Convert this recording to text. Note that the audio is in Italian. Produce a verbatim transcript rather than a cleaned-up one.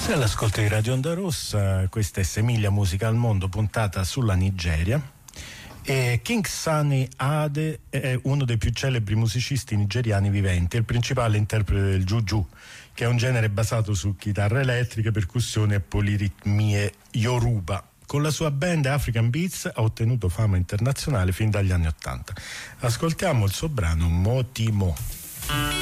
All'ascolto di Radio Onda Rossa, questa è Semilia Musica al Mondo, puntata sulla Nigeria. E King Sunny Ade è uno dei più celebri musicisti nigeriani viventi, è il principale interprete del juju, che è un genere basato su chitarre elettriche, percussioni e poliritmie yoruba. Con la sua band African Beats ha ottenuto fama internazionale fin dagli anni Ottanta. Ascoltiamo il suo brano Moti Mo.